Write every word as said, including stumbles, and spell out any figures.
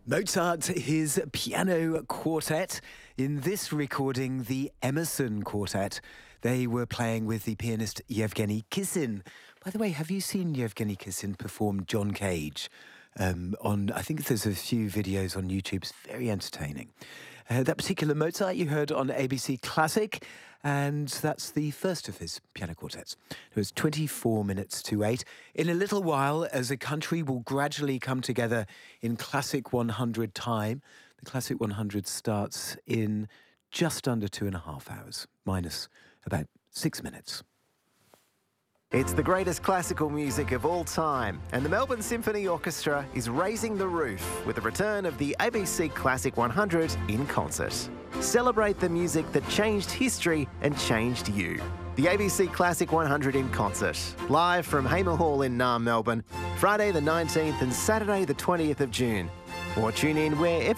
Mozart, his piano quartet. In this recording, the Emerson Quartet. They were playing with the pianist Yevgeny Kissin. By the way, have you seen Yevgeny Kissin perform John Cage? Um, on, I think there's a few videos on YouTube. It's very entertaining. Uh, that particular Mozart you heard on A B C Classic, and that's the first of his piano quartets. It was twenty-four minutes to eight. In a little while, as a country will gradually come together in Classic one hundred time, the Classic one hundred starts in just under two and a half hours, minus about six minutes. It's the greatest classical music of all time, and the Melbourne Symphony Orchestra is raising the roof with the return of the A B C Classic one hundred in concert. Celebrate the music that changed history and changed you. The A B C Classic one hundred in concert, live from Hamer Hall in Naarm, Melbourne, Friday the nineteenth and Saturday the twentieth of June. Or tune in wherever